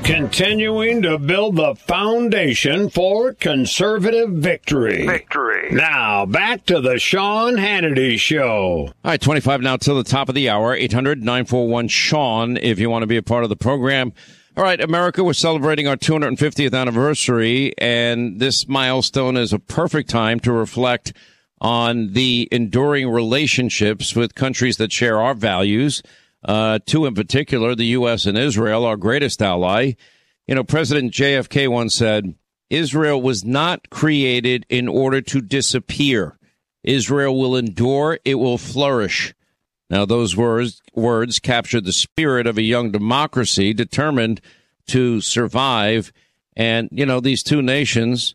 Continuing to build the foundation for conservative victory. Now, back to the Sean Hannity Show. All right, 25 now till the top of the hour. 800-941-SEAN if you want to be a part of the program. All right, America, we're celebrating our 250th anniversary, and this milestone is a perfect time to reflect on the enduring relationships with countries that share our values. Two in particular, the U.S. and Israel, our greatest ally. You know, President JFK once said, Israel was not created in order to disappear. Israel will endure, it will flourish. Now, those words captured the spirit of a young democracy determined to survive. And, you know, these two nations